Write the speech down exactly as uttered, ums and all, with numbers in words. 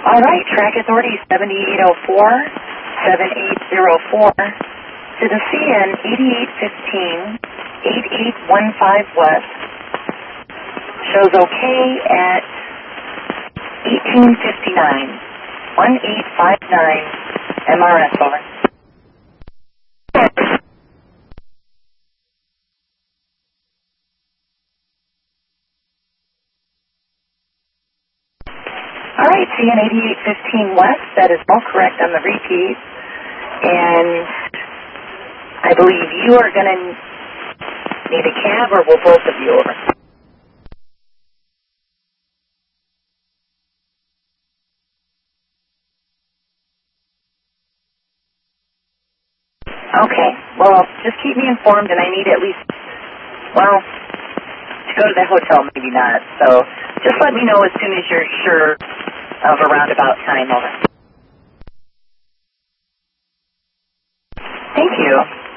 All right, track authority seven eight zero four, seven eight zero four to the C N eighty-eight fifteen, eighty-eight fifteen West. Shows okay at eighteen fifty-nine, eighteen fifty-nine, M R S, over. All right, C N eighty-eight fifteen West, that is all correct on the repeat. And I believe you are going to need a cab, or will both of you, over? Okay, well, just keep me informed, and I need at least, well, to go to the hotel, maybe not. So just let me know as soon as you're sure of a roundabout time, over. Thank you.